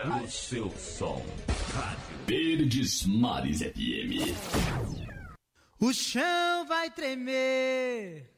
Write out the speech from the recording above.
O seu som. Rádio Verdes Mares FM. O chão vai tremer